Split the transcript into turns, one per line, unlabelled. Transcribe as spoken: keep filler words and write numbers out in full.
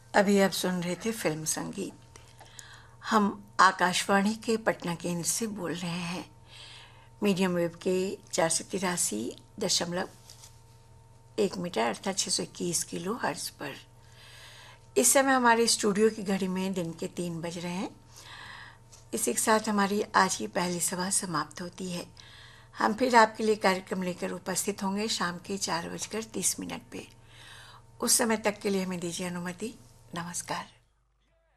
अभी आप सुन रहे थे फिल्म संगीत। हम आकाशवाणी के पटना केंद्र से बोल रहे हैं, मीडियम वेव के चार सौ तिरासी दशमलव एक मीटर अर्थात छः सौ इक्कीस किलो हर्ट्ज पर। इस समय हमारे स्टूडियो की घड़ी में दिन के तीन बज रहे हैं। इसी के साथ हमारी आज की पहली सभा समाप्त होती है। हम फिर आपके लिए कार्यक्रम लेकर उपस्थित होंगे शाम के चार बजकर तीस मिनट पे। उस समय तक के लिए हमें दीजिए अनुमति। नमस्कार।